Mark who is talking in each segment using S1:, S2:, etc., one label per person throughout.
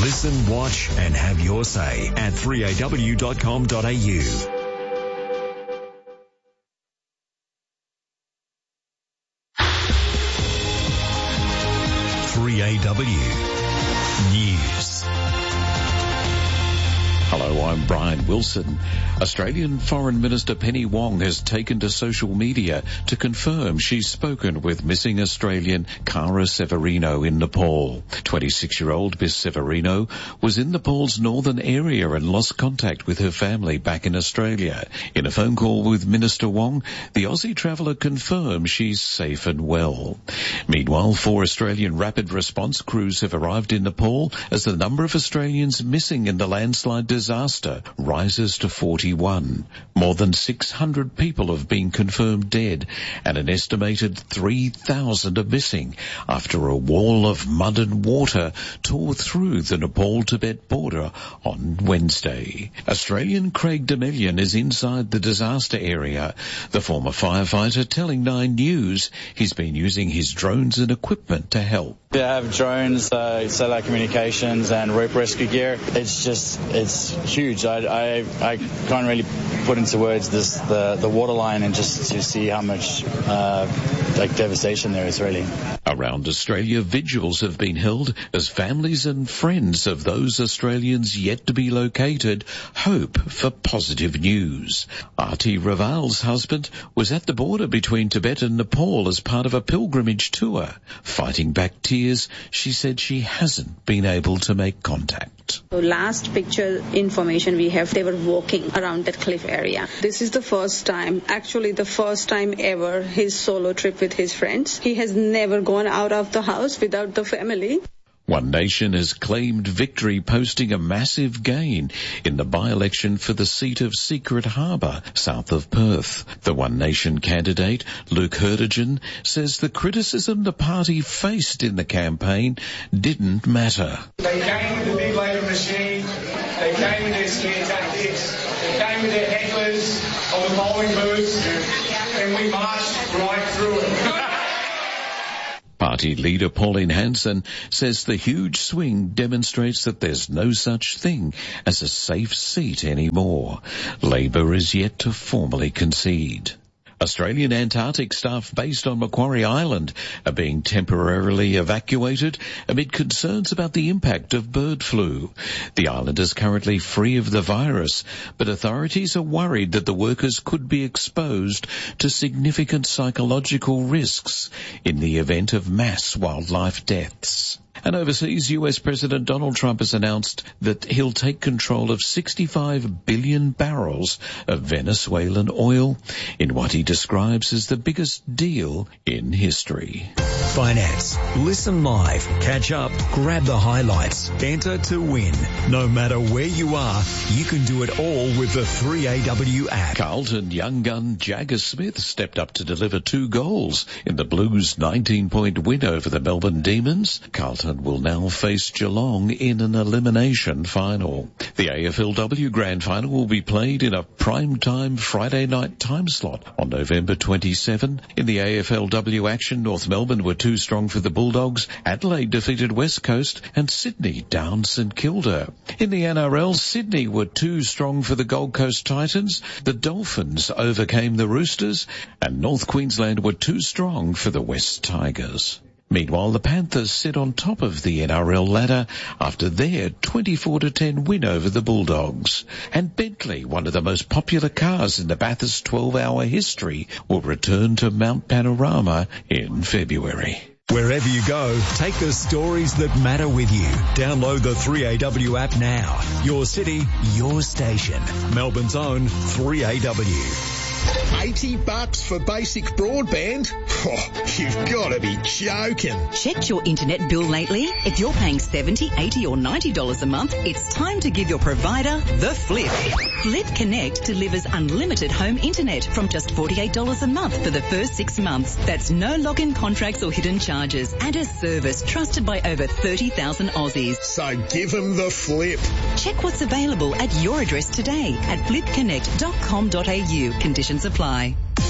S1: Listen, watch and have your say at 3aw.com.au. 3AW News.
S2: Hello, I'm Brian Wilson. Australian Foreign Minister Penny Wong has taken to social media to confirm she's spoken with missing Australian Cara Severino in Nepal. 26-year-old Miss Severino was in Nepal's northern area and lost contact with her family back in Australia. In a phone call with Minister Wong, the Aussie traveller confirmed she's safe and well. Meanwhile, 4 Australian rapid response crews have arrived in Nepal as the number of Australians missing in the landslide disaster rises to 41. More than 600 people have been confirmed dead and an estimated 3,000 are missing after a wall of mud and water tore through the Nepal-Tibet border on Wednesday. Australian Craig Demelian is inside the disaster area. The former firefighter telling Nine News he's been using his drones and equipment to help.
S3: They have drones, satellite communications and rope rescue gear. It's huge. I can't really put into words the waterline and just to see how much devastation there is really.
S2: Around Australia, vigils have been held as families and friends of those Australians yet to be located hope for positive news. Arti Raval's husband was at the border between Tibet and Nepal as part of a pilgrimage tour. Fighting back tears, she said she hasn't been able to make contact.
S4: So last picture information we have, they were walking around that cliff area. This is the first time ever his solo trip with his friends. He has never gone out of the house without the family.
S2: One Nation has claimed victory, posting a massive gain in the by-election for the seat of Secret Harbour, south of Perth. The One Nation candidate, Luke Herdigan, says the criticism the party faced in the campaign didn't matter.
S5: They came with the big labour machine, they came with their scare tactics, they came with their hecklers on the polling booths, and we marched right through it.
S2: Party leader Pauline Hanson says the huge swing demonstrates that there's no such thing as a safe seat anymore. Labor is yet to formally concede. Australian Antarctic staff based on Macquarie Island are being temporarily evacuated amid concerns about the impact of bird flu. The island is currently free of the virus, but authorities are worried that the workers could be exposed to significant psychological risks in the event of mass wildlife deaths. And overseas, US President Donald Trump has announced that he'll take control of 65 billion barrels of Venezuelan oil in what he describes as the biggest deal in history.
S1: Finance. Listen live, catch up, grab the highlights, enter to win. No matter where you are, you can do it all with the 3AW app.
S2: Carlton young gun Jagger Smith stepped up to deliver 2 goals in the Blues' 19-point win over the Melbourne Demons. Carlton will now face Geelong in an elimination final. The AFLW Grand Final will be played in a prime-time Friday night time slot on November 27. In the AFLW action, North Melbourne were too strong for the Bulldogs, Adelaide defeated West Coast, and Sydney downed St Kilda. In the NRL, Sydney were too strong for the Gold Coast Titans, the Dolphins overcame the Roosters, and North Queensland were too strong for the West Tigers. Meanwhile, the Panthers sit on top of the NRL ladder after their 24-10 win over the Bulldogs. And Bentley, one of the most popular cars in the Bathurst 12-hour history, will return to Mount Panorama in February.
S1: Wherever you go, take the stories that matter with you. Download the 3AW app now. Your city, your station. Melbourne's own 3AW.
S6: $80 for basic broadband? Oh, you've got to be joking.
S7: Checked your internet bill lately? If you're paying $70, $80 or $90 a month, it's time to give your provider the flip. Flip Connect delivers unlimited home internet from just $48 a month for the first 6 months. That's no login contracts or hidden charges and a service trusted by over 30,000 Aussies.
S6: So give them the flip.
S7: Check what's available at your address today at flipconnect.com.au. Conditions apply.
S8: How can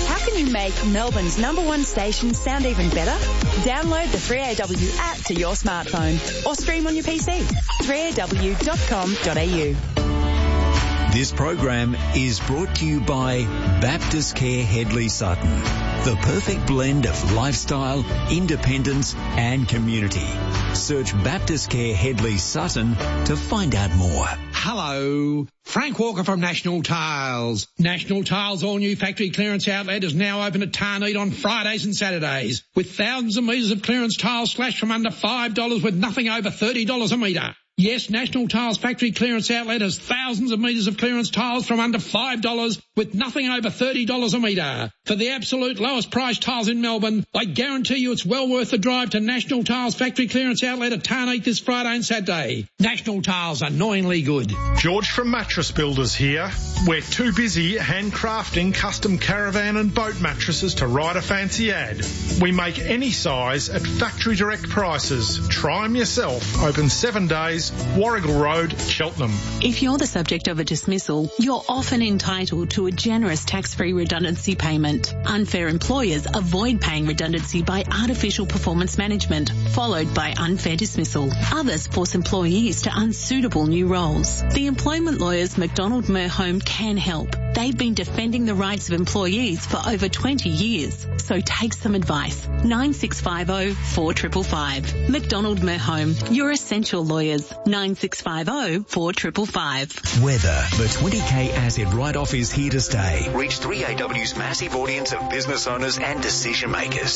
S8: you make Melbourne's #1 station sound even better? Download the 3AW app to your smartphone or stream on your PC. 3aw.com.au.
S1: This program is brought to you by Baptist Care Hedley Sutton. The perfect blend of lifestyle, independence and community. Search Baptist Care Hedley Sutton to find out more.
S6: Hello, Frank Walker from National Tiles. National Tiles' all-new factory clearance outlet is now open at Tarneed on Fridays and Saturdays, with thousands of metres of clearance tiles slashed from under $5 with nothing over $30 a metre. Yes, National Tiles factory clearance outlet has thousands of metres of clearance tiles from under $5 with nothing over $30 a metre. For the absolute lowest price tiles in Melbourne, I guarantee you it's well worth the drive to National Tiles factory clearance outlet at Tarneed this Friday and Saturday. National Tiles, annoyingly good.
S9: George from Mattress Builders here. We're too busy handcrafting custom caravan and boat mattresses to write a fancy ad. We make any size at factory direct prices. Try them yourself. Open 7 days. Warrigal Road, Cheltenham.
S10: If you're the subject of a dismissal, you're often entitled to a generous tax-free redundancy payment. Unfair employers avoid paying redundancy by artificial performance management, followed by unfair dismissal. Others force employees to unsuitable new roles. The employment lawyers McDonald Merholm can help. They've been defending the rights of employees for over 20 years. So take some advice. 9650 4555. McDonald Merholm, your essential lawyers. 9650 4555.
S1: Weather. The 20k asset write-off is here to stay. Reach 3AW's massive audience of business owners and decision makers.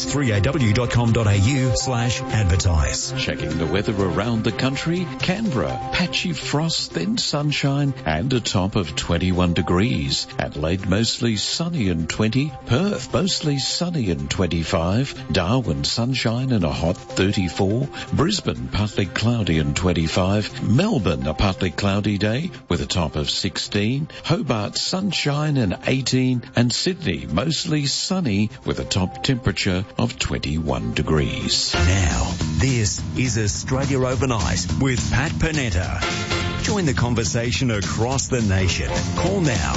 S1: 3aw.com.au/advertise.
S2: Checking the weather around the country. Canberra, patchy frost, then sunshine and a top of 21 degrees. Adelaide, mostly sunny and 20. Perth, mostly sunny and 25. Darwin, sunshine and a hot 34. Brisbane, partly cloudy and 25. Melbourne, a partly cloudy day with a top of 16. Hobart, sunshine and 18. And Sydney, mostly sunny with a top temperature of 21 degrees.
S1: Now, this is Australia Overnight with Pat Panetta. Join the conversation across the nation. Call now.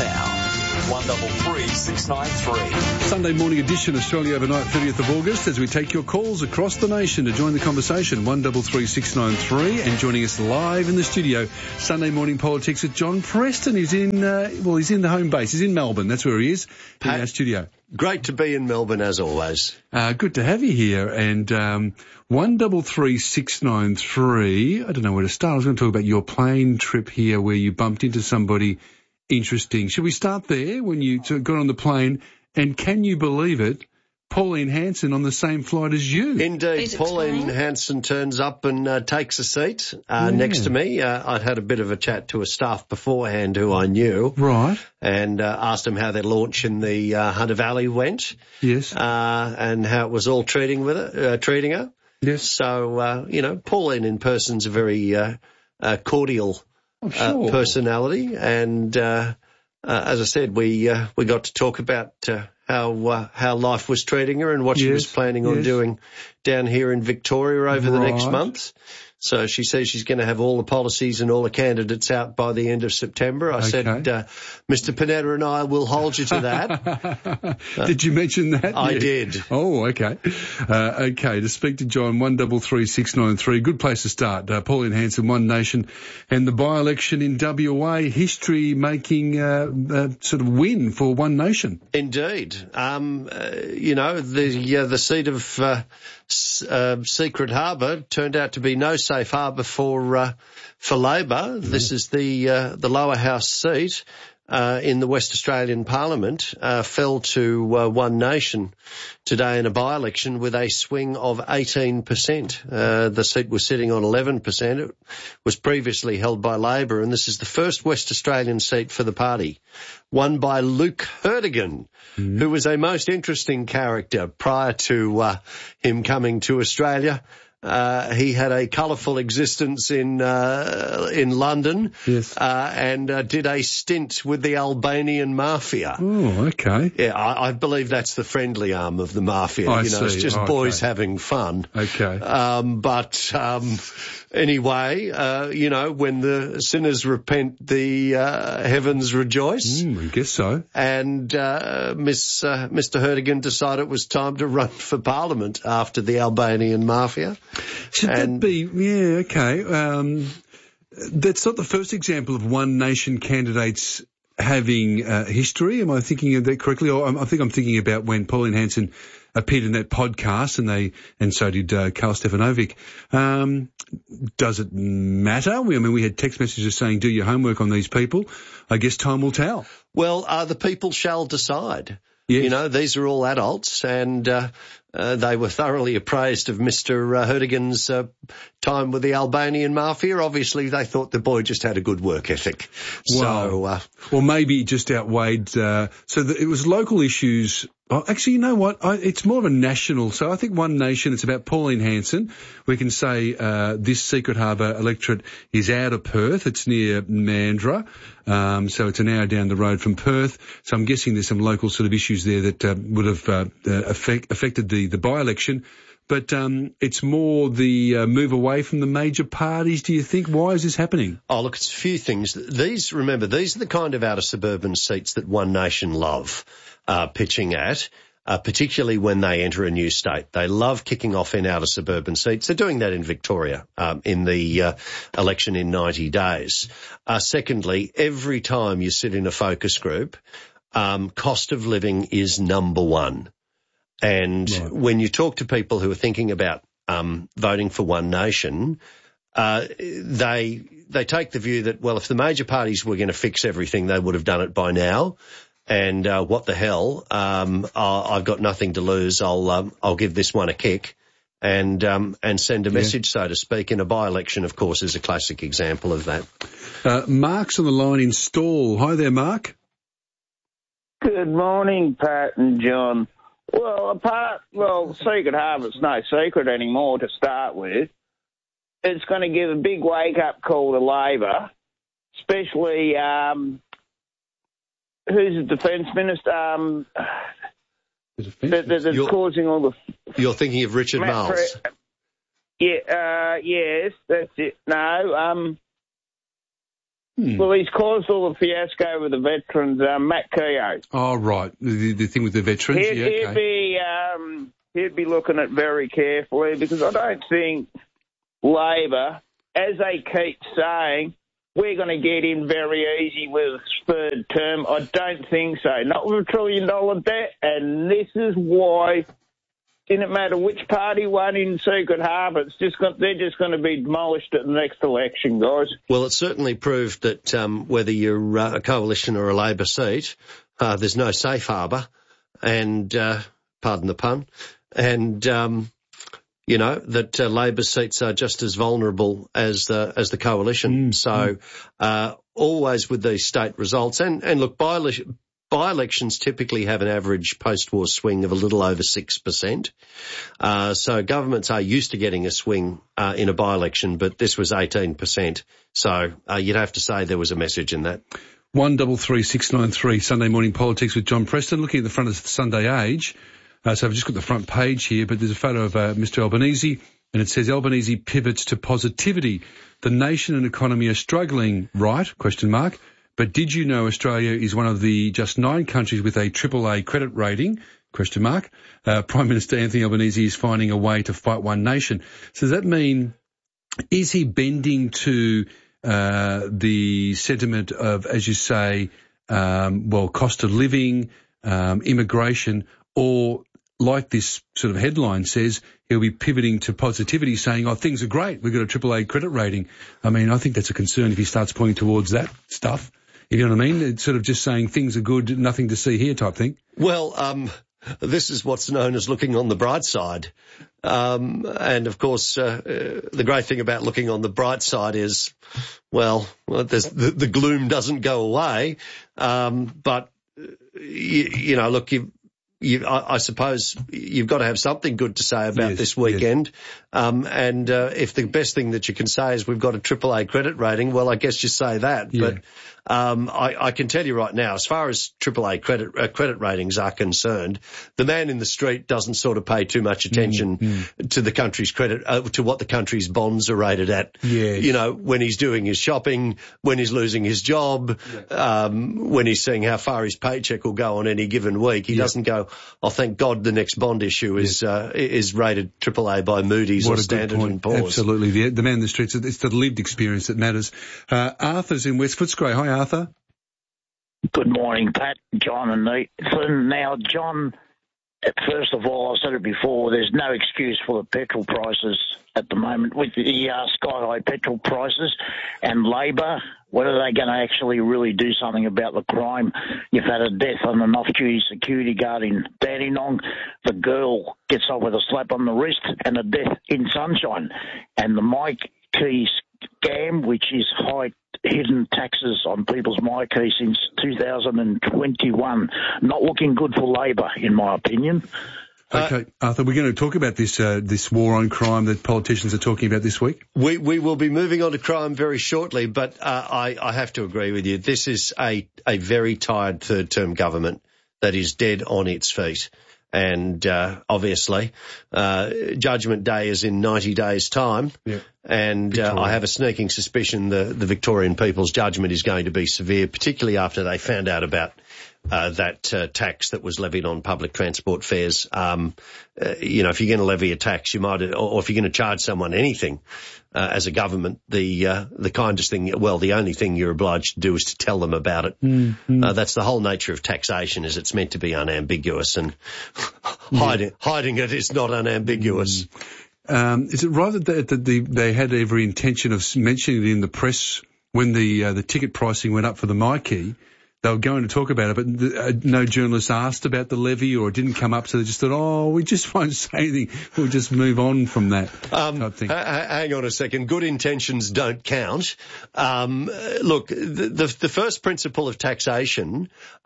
S1: 133 693.
S11: Sunday morning edition, Australia Overnight, 30th of August, as we take your calls across the nation to join the conversation. 133 693, and joining us live in the studio, Sunday morning politics with John Preston. He's in the home base. He's in Melbourne. That's where he is, Pat, in our studio.
S12: Great to be in Melbourne as always.
S11: Good to have you here. And 133 693. I don't know where to start. I was going to talk about your plane trip here, where you bumped into somebody interesting. Should we start there when you got on the plane? And can you believe it? Pauline Hanson on the same flight as you.
S12: Indeed. Pauline Hanson turns up and takes a seat next to me. I'd had a bit of a chat to a staff beforehand who I knew.
S11: Right.
S12: And asked them how their launch in the Hunter Valley went.
S11: Yes.
S12: And how it was all treating her.
S11: Yes.
S12: So, Pauline in person's a very cordial personality. And as I said, we got to talk about how life was treating her and what she was planning on doing down here in Victoria over the next month. So she says she's going to have all the policies and all the candidates out by the end of September. I said, Mr. Panetta and I will hold you to that.
S11: Did you mention that?
S12: I did.
S11: Oh, okay. To speak to John, 133 693. Good place to start. Pauline Hanson, One Nation, and the by-election in WA, history-making sort of win for One Nation.
S12: Indeed. The seat of Secret Harbour turned out to be no safe harbour for Labor. This is the lower house seat in the West Australian Parliament, fell to One Nation today in a by-election with a swing of 18%. The seat was sitting on 11%. It was previously held by Labor, and this is the first West Australian seat for the party, won by Luke Herdigan, who was a most interesting character prior to him coming to Australia. He had a colourful existence in London.
S11: Yes.
S12: And did a stint with the Albanian mafia.
S11: Oh, okay.
S12: Yeah, I believe that's the friendly arm of the mafia.
S11: I
S12: see. It's just boys having fun.
S11: Okay.
S12: Anyway, when the sinners repent, the heavens rejoice.
S11: I guess so.
S12: And Mr. Erdogan decided it was time to run for Parliament after the Albanian mafia.
S11: Should that be... Yeah, okay. That's not the first example of one nation candidates having history. Am I thinking of that correctly? Or I think I'm thinking about when Pauline Hanson appeared in that podcast, and so did Karl Stefanovic. Does it matter? We had text messages saying, do your homework on these people. I guess time will tell.
S12: Well, the people shall decide.
S11: Yes.
S12: These are all adults, and they were thoroughly appraised of Mr. Erdogan's time with the Albanian mafia. Obviously, they thought the boy just had a good work ethic.
S11: Well, or maybe it just outweighed. It was local issues. Oh, actually, you know what? It's more of a national. So I think one nation, it's about Pauline Hanson. We can say this Secret Harbour electorate is out of Perth. It's near Mandurah. So it's an hour down the road from Perth. So I'm guessing there's some local sort of issues there that would have affected the by-election. But it's more the move away from the major parties, do you think? Why is this happening?
S12: Oh, look, it's a few things. These are the kind of outer suburban seats that One Nation love pitching at, particularly when they enter a new state. They love kicking off in outer suburban seats. They're doing that in Victoria in the election in 90 days. Secondly, every time you sit in a focus group, cost of living is number one. And when you talk to people who are thinking about voting for One Nation, they take the view that, well, if the major parties were going to fix everything, they would have done it by now. And what the hell? I've got nothing to lose. I'll give this one a kick and send a message, so to speak. And a by-election, of course, is a classic example of that.
S11: Mark's on the line in Stawell. Hi there, Mark.
S13: Good morning, Pat and John. Well, Secret Harbour's no secret anymore to start with. It's going to give a big wake-up call to Labor, especially who's the Defence Minister? That's causing all the...
S12: You're thinking of Richard Marles?
S13: Yes, that's it. No, well, he's caused all the fiasco with the veterans, Matt Keogh.
S11: Oh, right. The thing with the veterans,
S13: He'd be looking at very carefully, because I don't think Labor, as they keep saying, we're going to get in very easy with third term. I don't think so. Not with $1 trillion debt, and this is why... Didn't matter which party won in Secret Harbour, they're just going to be demolished at the next election, guys.
S12: Well, it certainly proved that whether you're a coalition or a Labor seat, there's no safe harbour, and pardon the pun, and that Labor seats are just as vulnerable as the coalition. So always with these state results, and look, by-elections typically have an average post-war swing of a little over 6%. So governments are used to getting a swing in a by-election, but this was 18%. So you'd have to say there was a message in that.
S11: 133693 Sunday Morning Politics with John Preston. Looking at the front of the Sunday Age. So I've just got the front page here, but there's a photo of Mr. Albanese, and it says Albanese pivots to positivity. The nation and economy are struggling, right? ? But did you know Australia is one of the just 9 countries with a AAA credit rating? ? Prime Minister Anthony Albanese is finding a way to fight One Nation. So does that mean, is he bending to the sentiment of, as you say, cost of living, immigration, or like this sort of headline says, he'll be pivoting to positivity, saying, oh, things are great, we've got a AAA credit rating. I mean, I think that's a concern if he starts pointing towards that stuff. You know what I mean? It's sort of just saying things are good, nothing to see here type thing.
S12: Well, this is what's known as looking on the bright side. And of course, the great thing about looking on the bright side is, there's, the gloom doesn't go away. But, look, I suppose you've got to have something good to say about this weekend. And if the best thing that you can say is we've got a AAA credit rating, well, I guess you say that.
S11: Yeah.
S12: But I can tell you right now, as far as AAA credit ratings are concerned, the man in the street doesn't sort of pay too much attention to the country's credit, to what the country's bonds are rated at.
S11: Yes.
S12: You know, when he's doing his shopping, when he's losing his job, when he's seeing how far his paycheck will go on any given week, he doesn't go, oh, thank God the next bond issue is rated AAA by Moody's or Standard & Poor's.
S11: Absolutely. The man in the streets, it's the lived experience that matters. Arthur's in West Footscray. Hi, Arthur.
S14: Good morning, Pat, John and Nathan. Now, John, first of all, I've said it before, there's no excuse for the petrol prices at the moment with the sky-high petrol prices, and Labor, when are they going to actually really do something about the crime? You've had a death on an off-duty security guard in Dandenong. The girl gets off with a slap on the wrist, and a death in Sunshine. And the Mike Key scam, which is hidden taxes on people's MyKey since 2021. Not looking good for Labor, in my opinion.
S11: Okay, Arthur, we're going to talk about this war on crime that politicians are talking about this week.
S12: We will be moving on to crime very shortly, but I have to agree with you. This is a very tired third-term government that is dead on its feet. And obviously, Judgment Day is in 90 days' time. Yeah. And I have a sneaking suspicion the Victorian people's judgment is going to be severe, particularly after they found out about that tax that was levied on public transport fares. You know, if you're going to levy a tax, you might, or if you're going to charge someone anything as a government, the kindest thing, well, the only thing you're obliged to do is to tell them about it. That's the whole nature of taxation, is it's meant to be unambiguous, and hiding it is not unambiguous.
S11: Is it right that they had every intention of mentioning it in the press when the ticket pricing went up for the MyKey? They were going to talk about it, but no journalists asked about the levy, or it didn't come up, so they just thought, oh, we just won't say anything. We'll just move on from that type thing.
S12: Hang on a second. Good intentions don't count. Look, the first principle of taxation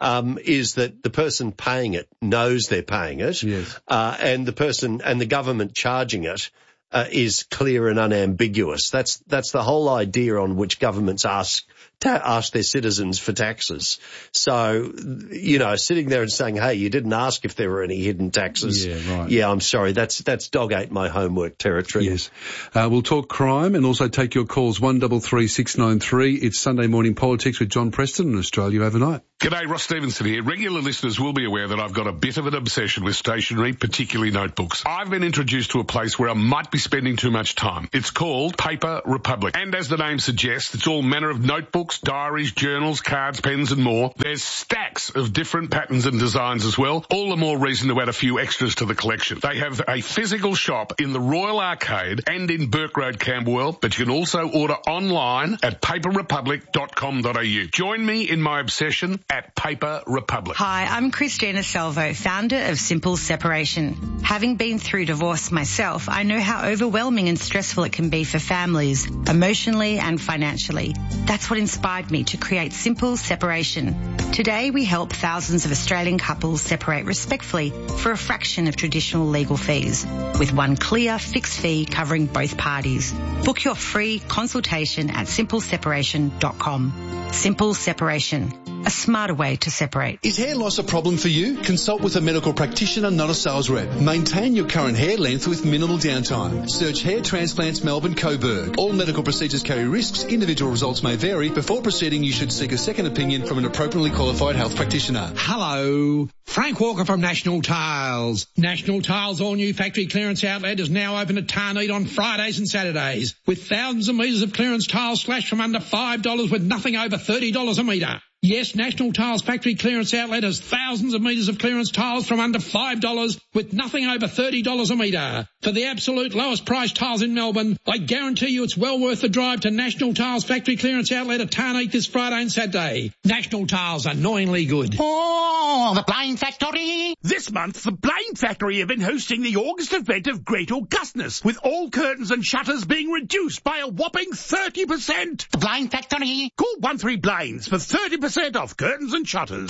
S12: is that the person paying it knows they're paying it,
S11: yes.
S12: And the person and the government charging it is clear and unambiguous. That's the whole idea on which governments ask their citizens for taxes. So, you know, sitting there and saying, hey, you didn't ask if there were any hidden taxes.
S11: Yeah, right.
S12: Yeah, I'm sorry. That's dog ate my homework territory.
S11: Yes. We'll talk crime and also take your calls 133693. It's Sunday Morning Politics with John Preston in Australia Overnight.
S15: G'day, Ross Stevenson here. Regular listeners will be aware that I've got a bit of an obsession with stationery, particularly notebooks. I've been introduced to a place where I might be spending too much time. It's called Paper Republic. And as the name suggests, it's all manner of notebooks, diaries, journals, cards, pens and more. There's stacks of different patterns and designs as well. All the more reason to add a few extras to the collection. They have a physical shop in the Royal Arcade and in Burke Road, Camberwell, but you can also order online at paperrepublic.com.au. Join me in my obsession at Paper Republic.
S16: Hi, I'm Christina Salvo, founder of Simple Separation. Having been through divorce myself, I know how overwhelming and stressful it can be for families, emotionally and financially. That's what inspired me to create Simple Separation. Today, we help thousands of Australian couples separate respectfully for a fraction of traditional legal fees, with one clear, fixed fee covering both parties. Book your free consultation at simpleseparation.com. Simple Separation. A smarter way to separate.
S17: Is hair loss a problem for you? Consult with a medical practitioner, not a sales rep. Maintain your current hair length with minimal downtime. Search Hair Transplants Melbourne Coburg. All medical procedures carry risks. Individual results may vary. Before proceeding, you should seek a second opinion from an appropriately qualified health practitioner.
S6: Hello. Frank Walker from National Tiles. National Tiles' all-new factory clearance outlet is now open at Tarneed on Fridays and Saturdays, with thousands of metres of clearance tiles slashed from under $5 with nothing over $30 a metre. Yes, National Tiles Factory Clearance Outlet has thousands of metres of clearance tiles from under $5 with nothing over $30 a metre. For the absolute lowest price tiles in Melbourne, I guarantee you it's well worth the drive to National Tiles Factory Clearance Outlet at Tarneed this Friday and Saturday. National Tiles, annoyingly good.
S18: Oh, the Blind Factory! This month, the Blind Factory have been hosting the August event of Great Augustness, with all curtains and shutters being reduced by a whopping 30%. The Blind Factory? Call 13 Blinds for 30% off curtains and shutters.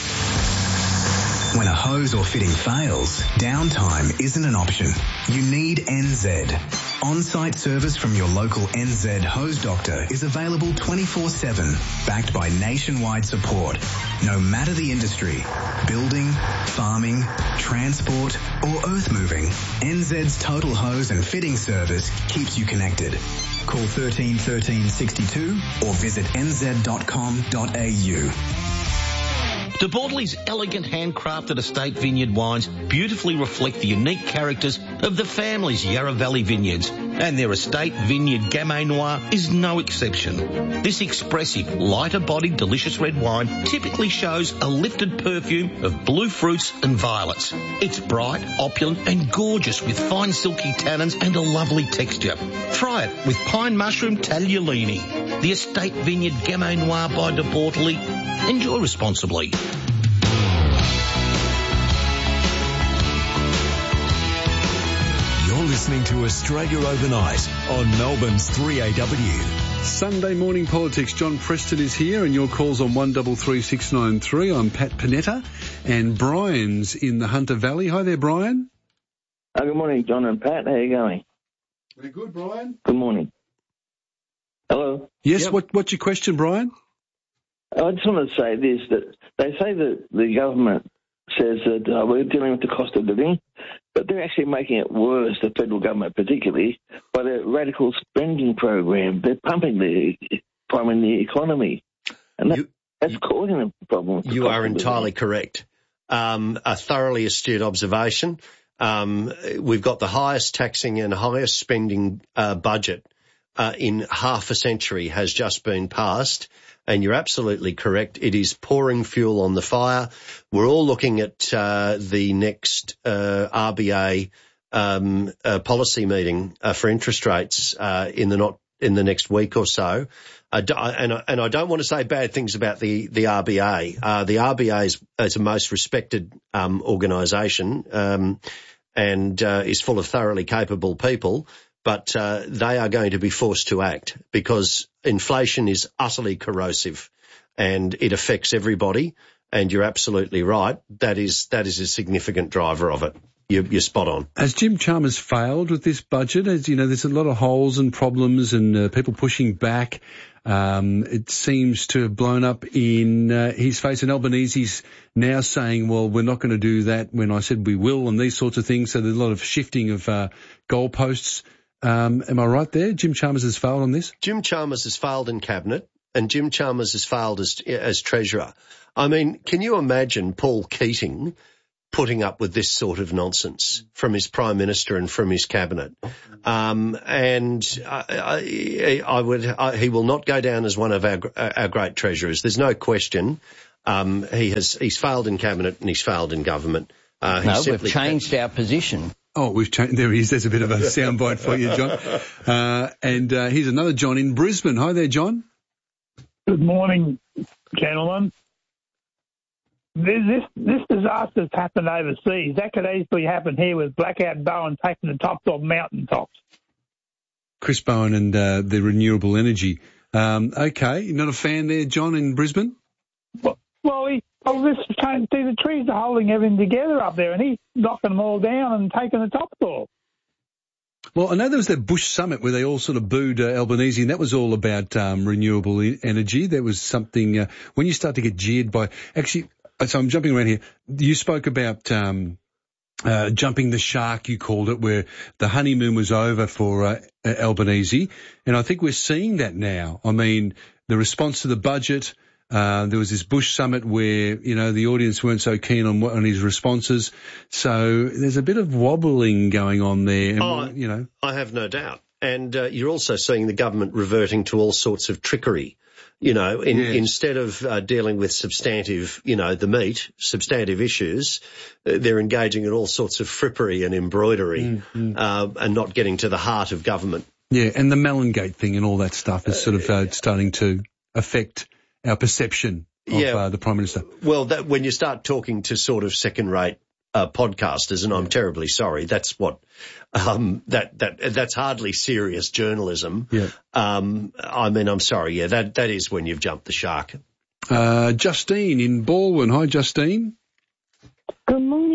S19: When a hose or fitting fails, downtime isn't an option. You need NZ. On-site service from your local NZ hose doctor is available 24/7, backed by nationwide support. No matter the industry, building, farming, transport or earth moving, NZ's total hose and fitting service keeps you connected. Call 13 13 62 or visit nz.com.au.
S20: De Bortolli's elegant handcrafted estate vineyard wines beautifully reflect the unique characters of the family's Yarra Valley vineyards, and their estate vineyard Gamay Noir is no exception. This expressive, lighter-bodied, delicious red wine typically shows a lifted perfume of blue fruits and violets. It's bright, opulent and gorgeous with fine silky tannins and a lovely texture. Try it with pine mushroom tagliolini. The estate vineyard Gamay Noir by De Bortolli. Enjoy responsibly.
S1: You're listening to Australia Overnight on Melbourne's 3AW.
S11: Sunday morning politics. John Preston is here, and your calls on 133693. I'm Pat Panetta, and Brian's in the Hunter Valley. Hi there, Brian.
S21: Good morning, John and Pat. How are you going?
S11: Very good, Brian.
S21: Good morning. Hello.
S11: Yes. Yep. What's your question, Brian?
S21: I just want to say this, that they say that the government says that we're dealing with the cost of living, but they're actually making it worse, the federal government particularly, by their radical spending program. They're pumping the economy, and that's causing a problem.
S12: You are entirely correct. A thoroughly astute observation. We've got the highest taxing and highest spending budget in half a century has just been passed. And you're absolutely correct. It is pouring fuel on the fire. We're all looking at the next RBA policy meeting for interest rates in the next week or so. And I don't want to say bad things about the RBA. The RBA is a most respected organisation and is full of thoroughly capable people. But they are going to be forced to act because inflation is utterly corrosive and it affects everybody. And you're absolutely right. That is a significant driver of it. You're spot on.
S11: Has Jim Chalmers failed with this budget? As you know, there's a lot of holes and problems and people pushing back. It seems to have blown up in his face. And Albanese's now saying, well, we're not going to do that when I said we will and these sorts of things. So there's a lot of shifting of goalposts. Am I right there? Jim Chalmers has failed on this?
S12: Jim Chalmers has failed in Cabinet and Jim Chalmers has failed as Treasurer. I mean, can you imagine Paul Keating putting up with this sort of nonsense from his Prime Minister and from his Cabinet? He will not go down as one of our great treasurers. There's no question. He's failed in Cabinet and he's failed in government.
S22: We've changed our position.
S11: Oh, we've changed. There he is. There's a bit of a soundbite for you, John. And here's another John in Brisbane. Hi there, John.
S23: Good morning, gentlemen. This disaster's happened overseas. That could easily happen here with Blackout Bowen taking the tops off mountaintops.
S11: Chris Bowen and the renewable energy. Okay, you're not a fan there, John, in Brisbane?
S23: The trees are holding everything together up there, and he's knocking them all down and taking the tops off.
S11: Well, I know there was that Bush summit where they all sort of booed Albanese, and that was all about renewable energy. There was something when you start to get jeered by actually. So I'm jumping around here. You spoke about jumping the shark, you called it, where the honeymoon was over for Albanese, and I think we're seeing that now. I mean, the response to the budget. There was this Bush summit where, you know, the audience weren't so keen on his responses. So there's a bit of wobbling going on there. And, you know,
S12: I have no doubt. And you're also seeing the government reverting to all sorts of trickery. You know, instead of dealing with substantive, you know, substantive issues, they're engaging in all sorts of frippery and embroidery and not getting to the heart of government.
S11: Yeah, and the Mellongate thing and all that stuff is sort of starting to affect our perception of the Prime Minister.
S12: Well, when you start talking to sort of second-rate podcasters, and I'm terribly sorry, that's what that's hardly serious journalism.
S11: Yeah.
S12: I mean, I'm sorry. Yeah, that is when you've jumped the shark.
S11: Justine in Balwyn. Hi, Justine.
S24: Good morning,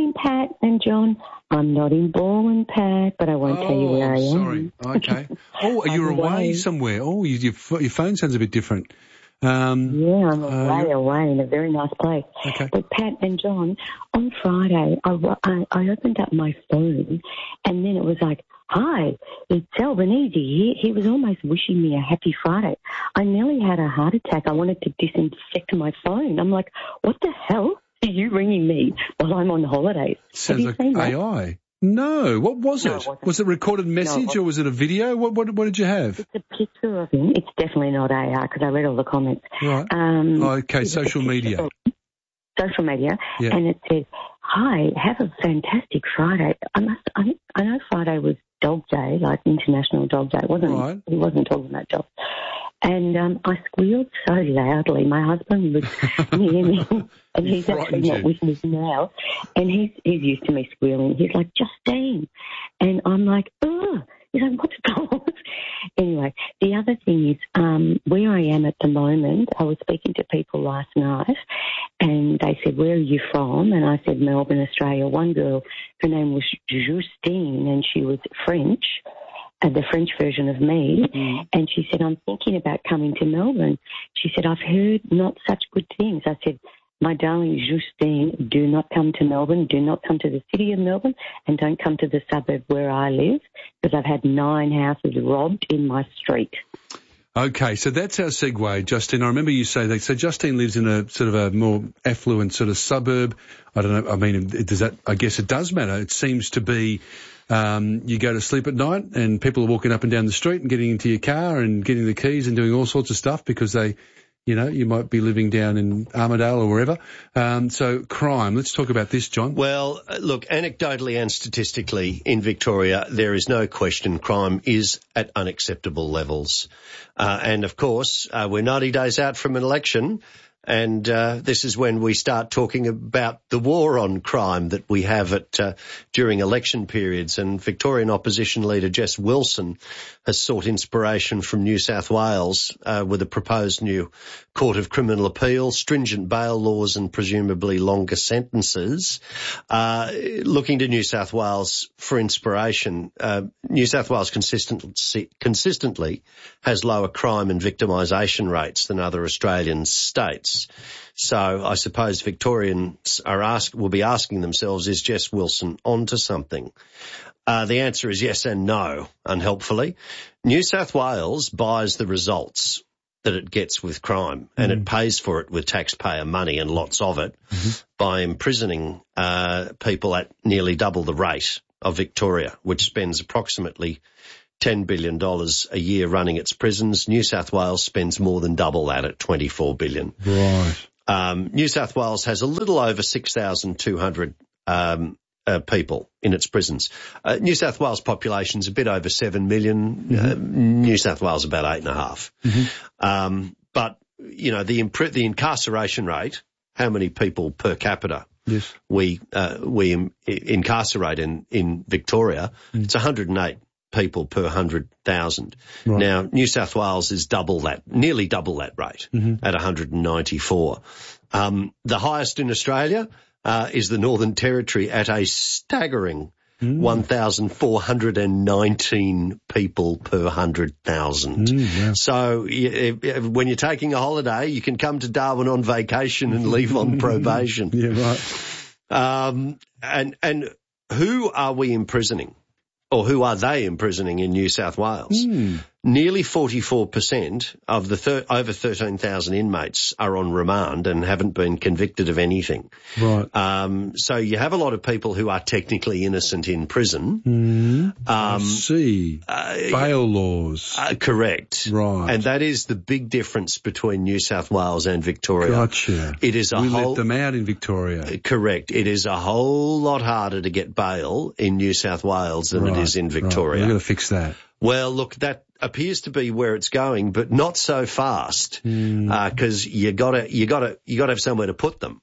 S3: morning, Pat and John. I'm not in Ballin, Pat, but I won't tell you where I am.
S11: Sorry. Okay. Oh, you're away somewhere. Oh, your phone sounds a bit different.
S3: Yeah, I'm away in a very nice place.
S11: Okay.
S3: But Pat and John, on Friday, I opened up my phone, and then it was like, "Hi, it's Albanese." He was almost wishing me a happy Friday. I nearly had a heart attack. I wanted to disinfect my phone. I'm like, what the hell are you ringing me while I'm on holidays?
S11: Sounds like AI. No, what was it? Was it a recorded message or was it a video? What did you have?
S3: It's a picture of him. It's definitely not AI because I read all the comments.
S11: Right. Okay, social media.
S3: Social media,
S11: Yeah.
S3: and it says, "Hi, have a fantastic Friday." I know Friday was Dog Day, like International Dog Day. It wasn't.
S11: Right.
S3: He wasn't talking about dogs. And I squealed so loudly. My husband was near me, and he's actually not with me now. And he's used to me squealing. He's like, "Justine," and I'm like, "Ugh." He's like, "What's going on?" Anyway, the other thing is where I am at the moment. I was speaking to people last night, and they said, "Where are you from?" And I said, "Melbourne, Australia." One girl, her name was Justine, and she was French. The French version of me, and she said, "I'm thinking about coming to Melbourne." She said, "I've heard not such good things." I said, "My darling Justine, do not come to Melbourne, do not come to the city of Melbourne, and don't come to the suburb where I live, because I've had 9 houses robbed in my street."
S11: Okay, so that's our segue, Justine. I remember you say that. So Justine lives in a sort of a more affluent sort of suburb. I don't know. I mean, does that? I guess it does matter. It seems to be. You go to sleep at night and people are walking up and down the street and getting into your car and getting the keys and doing all sorts of stuff because they, you might be living down in Armidale or wherever. So crime, let's talk about this, John.
S12: Well, look, anecdotally and statistically in Victoria, there is no question crime is at unacceptable levels. And of course, we're 90 days out from an election. And this is when we start talking about the war on crime that we have during election periods. And Victorian opposition leader Jess Wilson has sought inspiration from New South Wales with a proposed new Court of Criminal Appeal, stringent bail laws and presumably longer sentences. Looking to New South Wales for inspiration, New South Wales consistently has lower crime and victimisation rates than other Australian states. So I suppose Victorians will be asking themselves, is Jess Wilson onto something? The answer is yes and no, unhelpfully. New South Wales buys the results that it gets with crime, and it pays for it with taxpayer money and lots of it by imprisoning people at nearly double the rate of Victoria, which spends approximately $10 billion a year running its prisons. New South Wales spends more than double that at $24 billion.
S11: Right.
S12: New South Wales has a little over 6,200 people in its prisons. New South Wales population's a bit over 7 million. New South Wales about 8.5. But, the incarceration rate, how many people per capita we incarcerate in Victoria, it's 108 people per 100,000. Right. Now, New South Wales is nearly double that rate at 194. The highest in Australia is the Northern Territory at a staggering 1,419 people per 100,000. Yeah. So when you're taking a holiday, you can come to Darwin on vacation and leave on probation.
S11: Yeah, right.
S12: And who are we imprisoning? Or who are they imprisoning in New South Wales? Nearly 44% of the over 13,000 inmates are on remand and haven't been convicted of anything.
S11: Right.
S12: So you have a lot of people who are technically innocent in prison.
S11: I see. Bail laws.
S12: Correct.
S11: Right.
S12: And that is the big difference between New South Wales and Victoria.
S11: Gotcha.
S12: It is
S11: we let them out in Victoria.
S12: Correct. It is a whole lot harder to get bail in New South Wales than it is in Victoria.
S11: Right. We've got to fix that.
S12: Well, look, that appears to be where it's going, but not so fast, because you gotta have somewhere to put them.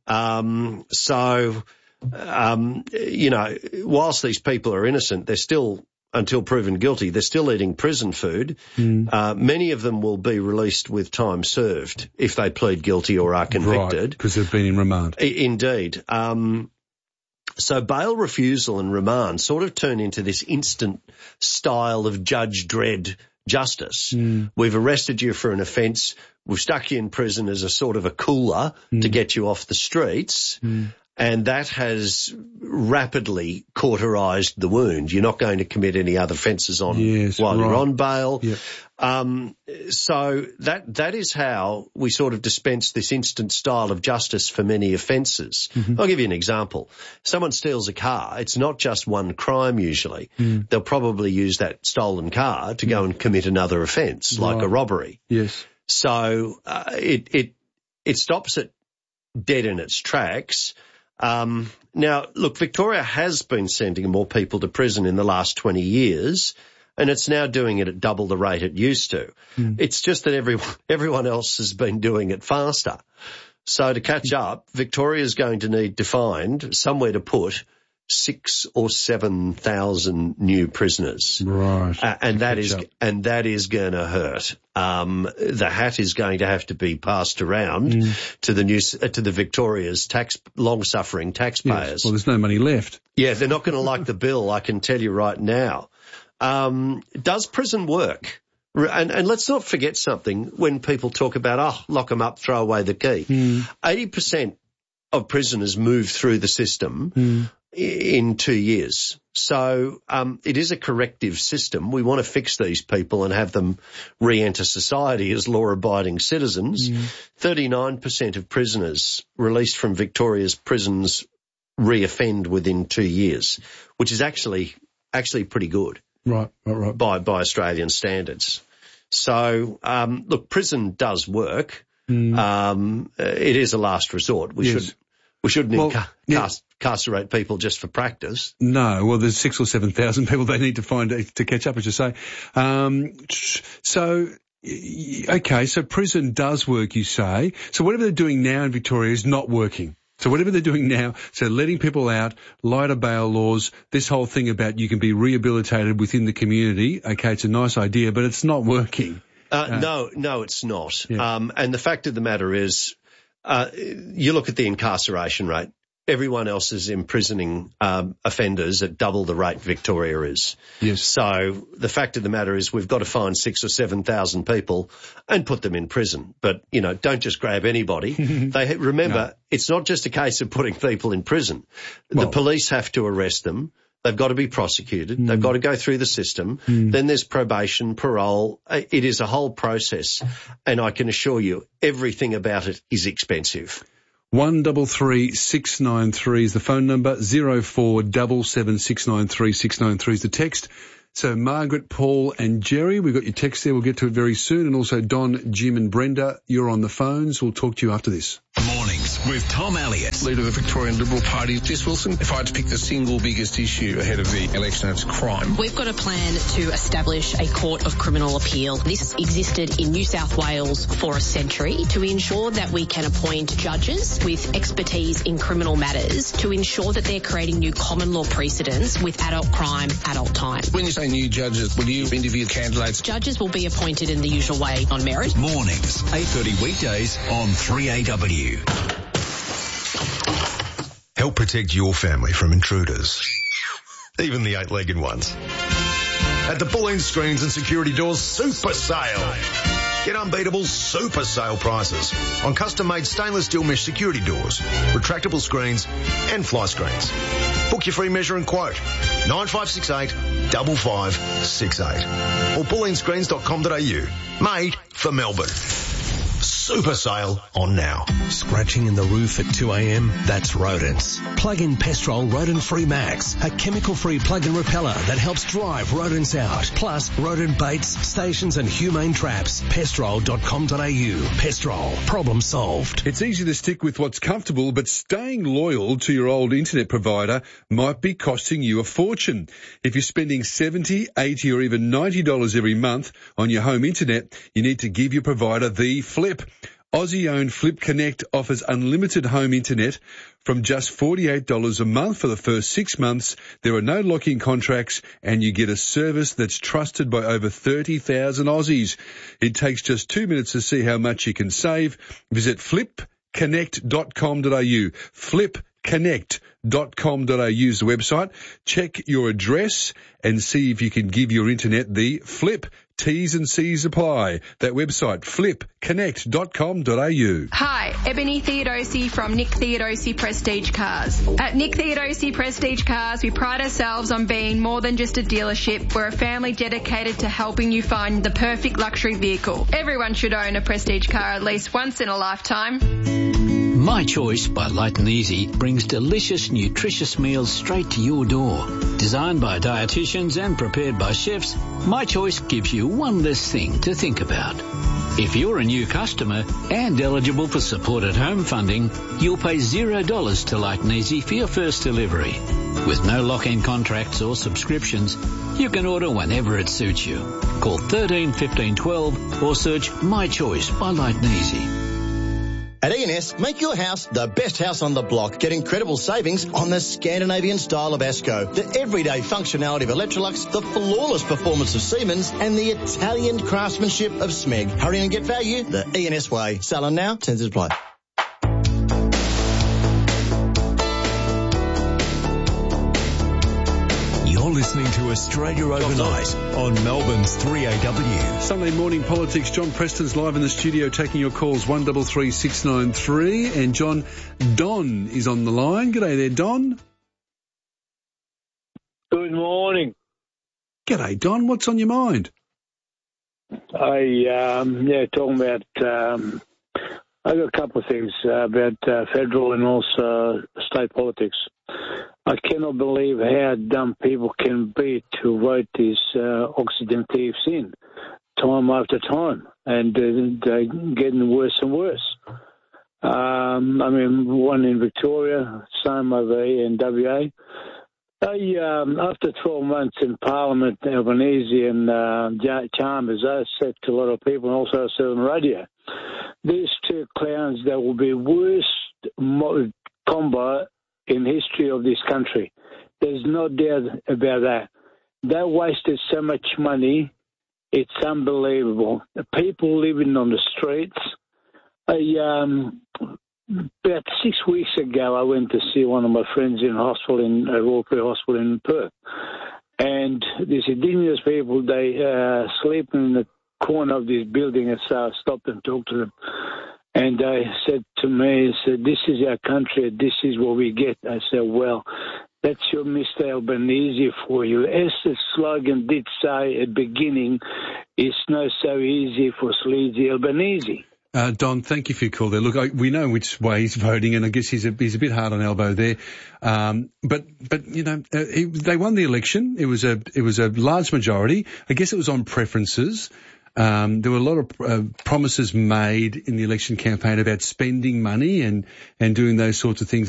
S12: Whilst these people are innocent, they're still, until proven guilty, they're still eating prison food. Many of them will be released with time served if they plead guilty or are convicted.
S11: Right, because they've been in remand.
S12: Indeed. So bail refusal and remand sort of turn into this instant style of Judge Dredd justice. We've arrested you for an offence. We've stuck you in prison as a sort of a cooler to get you off the streets. And that has rapidly cauterised the wound. You're not going to commit any other offences while you're on bail. Yep. So that is how we sort of dispense this instant style of justice for many offences. I'll give you an example. Someone steals a car. It's not just one crime usually. They'll probably use that stolen car to go and commit another offence, like a robbery.
S11: Yes.
S12: So it stops it dead in its tracks. Now, look, Victoria has been sending more people to prison in the last 20 years, and it's now doing it at double the rate it used to. It's just that everyone else has been doing it faster. So to catch up, Victoria's going to need to find somewhere to put 6,000 or 7,000 new prisoners.
S11: Right.
S12: And that is going to hurt. The hat is going to have to be passed around to the Victoria's long-suffering taxpayers.
S11: Yes. Well, there's no money left.
S12: Yeah, they're not going to like the bill, I can tell you right now. Does prison work? And let's not forget something when people talk about, lock them up, throw away the key. 80% of prisoners move through the system in 2 years. So it is a corrective system. We want to fix these people and have them re-enter society as law-abiding citizens. 39% of prisoners released from Victoria's prisons re-offend within 2 years, which is actually pretty good.
S11: Right.
S12: By Australian standards. So, look, prison does work. It is a last resort. We shouldn't incarcerate people just for practice.
S11: No, well, there's 6,000 or 7,000 people they need to find to catch up, as you say. So prison does work, you say. So whatever they're doing now in Victoria is not working. So whatever they're doing now, so letting people out, lighter bail laws, this whole thing about you can be rehabilitated within the community, okay, it's a nice idea, but it's not working.
S12: No, it's not.
S11: Yeah.
S12: And the fact of the matter is, you look at the incarceration rate. Everyone else is imprisoning offenders at double the rate Victoria is.
S11: Yes.
S12: So the fact of the matter is we've got to find 6,000 or 7,000 people and put them in prison. But, don't just grab anybody. Remember, it's not just a case of putting people in prison. The police have to arrest them. They've got to be prosecuted. They've got to go through the system. Then there's probation, parole. It is a whole process. And I can assure you everything about it is expensive.
S11: 133 693 is the phone number. 0477 693 693 is the text. So Margaret, Paul and Jerry, we've got your text there. We'll get to it very soon. And also Don, Jim and Brenda, you're on the phones. We'll talk to you after this.
S1: Mornings with Tom Elliott.
S4: Leader of the Victorian Liberal Party, Jess Wilson. If I had to pick the single biggest issue ahead of the election, it's crime.
S5: We've got a plan to establish a court of criminal appeal. This existed in New South Wales for a century to ensure that we can appoint judges with expertise in criminal matters to ensure that they're creating new common law precedents with adult crime, adult time.
S4: When you say new judges, will you interview candidates?
S5: Judges will be appointed in the usual way on merit.
S1: Mornings, 8:30 weekdays on 3AW.
S7: Help protect your family from intruders, even the 8-legged ones. At the Bulleen Screens and Security Doors Super Sale. Get unbeatable super sale prices on custom-made stainless steel mesh security doors, retractable screens and fly screens. Book your free measure and quote 9568 5568 or bulleenscreens.com.au. Made for Melbourne. Super sale on now.
S1: Scratching in the roof at 2 a.m? That's rodents. Plug in Pestrol Rodent Free Max, a chemical-free plug-in repeller that helps drive rodents out. Plus, rodent baits, stations and humane traps. Pestrol.com.au. Pestrol. Problem solved.
S11: It's easy to stick with what's comfortable, but staying loyal to your old internet provider might be costing you a fortune. If you're spending $70, $80 or even $90 every month on your home internet, you need to give your provider the flip. Aussie-owned Flip Connect offers unlimited home internet from just $48 a month for the first 6 months. There are no lock-in contracts and you get a service that's trusted by over 30,000 Aussies. It takes just 2 minutes to see how much you can save. Visit flipconnect.com.au. flipconnect.com.au is the website. Check your address and see if you can give your internet the flip. T's and C's apply. That website, flipconnect.com.au.
S8: Hi, Ebony Theodosi from Nick Theodosi Prestige Cars. At Nick Theodosi Prestige Cars, we pride ourselves on being more than just a dealership. We're a family dedicated to helping you find the perfect luxury vehicle. Everyone should own a Prestige car at least once in a lifetime.
S9: My Choice by Light and Easy brings delicious, nutritious meals straight to your door. Designed by dietitians and prepared by chefs, My Choice gives you one less thing to think about. If you're a new customer and eligible for supported home funding, you'll pay $0 to Light and Easy for your first delivery. With no lock-in contracts or subscriptions, you can order whenever it suits you. Call 13 15 12 or search My Choice by Light and Easy.
S10: At E&S, make your house the best house on the block. Get incredible savings on the Scandinavian style of Asco, the everyday functionality of Electrolux, the flawless performance of Siemens, and the Italian craftsmanship of Smeg. Hurry and get value the E&S way. Selling now, terms apply.
S1: You're listening to Australia Overnight on Melbourne's 3AW.
S11: Sunday morning politics. John Preston's live in the studio taking your calls 133693. And Don is on the line. G'day there, Don.
S24: Good morning.
S11: G'day, Don. What's on your mind?
S24: Talking about, I've got a couple of things about federal and also state politics. I cannot believe how dumb people can be to vote these oxygen thieves in time after time, and they're getting worse and worse. One in Victoria, same over here in WA. After 12 months in Parliament, Albanese and Chalmers, I said to a lot of people, and also I said on radio, these two clowns, they will be worst combo in history of this country. There's no doubt about that. They wasted so much money, it's unbelievable. The people living on the streets. About 6 weeks ago, I went to see one of my friends in hospital, in Royal Free Hospital in Perth. And these indigenous people, they sleep in the corner of this building, and so I stopped and talked to them. And they said to me, this is our country, this is what we get. I said, well, that's your Mr. Albanese for you. As the slogan did say at the beginning, it's not so easy for sleazy Albanese.
S11: Don, thank you for your call there. Look, we know which way he's voting, and I guess he's a bit hard on elbow there. But you know, they won the election. It was a large majority. I guess it was on preferences. There were a lot of promises made in the election campaign about spending money and doing those sorts of things.